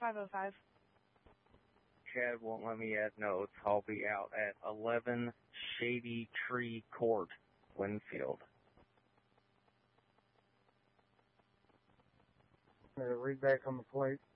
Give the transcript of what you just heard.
505. Chad won't let me add notes. I'll be out at 11 Shady Tree Court, Winfield. Read back on the plate.